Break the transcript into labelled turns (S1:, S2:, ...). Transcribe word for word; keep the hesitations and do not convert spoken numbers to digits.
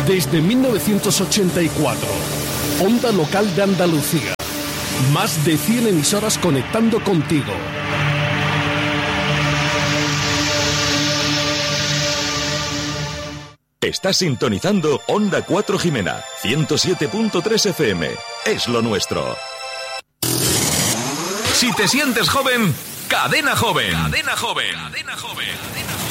S1: Desde mil novecientos ochenta y cuatro, Onda Local de Andalucía. Más de cien emisoras conectando contigo.
S2: Estás sintonizando Onda cuatro Jimena, ciento siete punto tres F M. Es lo nuestro. Si te sientes joven, Cadena Joven. Cadena Joven. Cadena Joven. Cadena Joven.